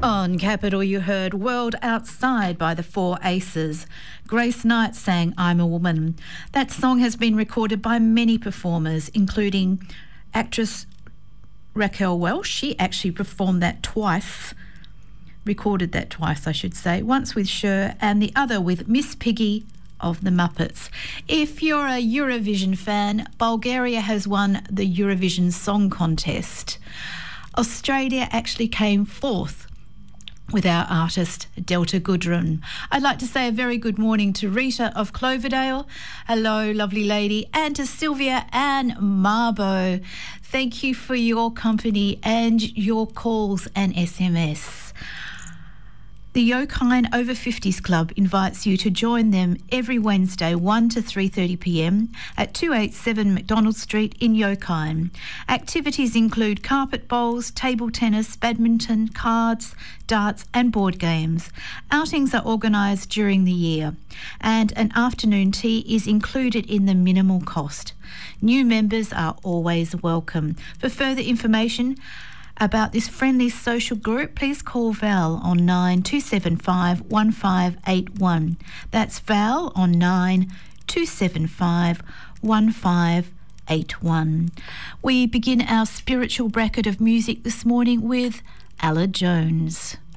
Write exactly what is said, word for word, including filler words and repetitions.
On Capital, you heard World Outside by the Four Aces. Grace Knight sang I'm a Woman. That song has been recorded by many performers, including actress Raquel Welch. She actually performed that twice, recorded that twice, I should say, once with Cher and the other with Miss Piggy of the Muppets. If you're a Eurovision fan, Bulgaria has won the Eurovision Song Contest. Australia actually came fourth with our artist Delta Goodrem. I'd like to say a very good morning to Rita of Cloverdale. Hello, lovely lady. And to Sylvia Ann Marbo. Thank you for your company and your calls and S M S. The Yokine Over fifties Club invites you to join them every Wednesday one to three thirty p m at two eighty-seven McDonald Street in Yokine. Activities include carpet bowls, table tennis, badminton, cards, darts and board games. Outings are organised during the year and an afternoon tea is included in the minimal cost. New members are always welcome. For further information about this friendly social group, please call Val on nine two seven five one five eight one. That's Val on nine two seven five one five eight one. We begin our spiritual bracket of music this morning with Ella Jones.